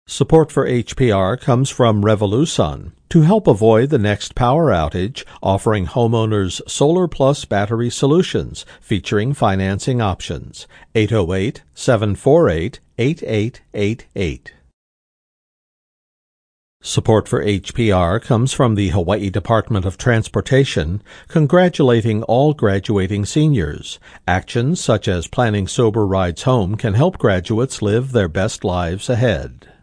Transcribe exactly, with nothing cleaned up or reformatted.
Support for H P R comes from Revolusun to help avoid the next power outage, offering homeowners Solar Plus battery solutions featuring financing options. eight oh eight, seven four eight, eight eight eight eight. Support for H P R comes from the Hawaii Department of Transportation, congratulating all graduating seniors. Actions such as planning sober rides home can help graduates live their best lives ahead.